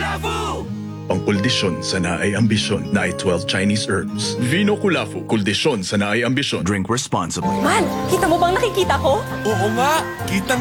Ang kuldisyon sa naay ambisyon na ay 12 Chinese herbs. Vino Kulafu, kuldisyon sa naay ambisyon. Drink responsibly. Man, kita mo bang nakikita ko? Oo nga, kitang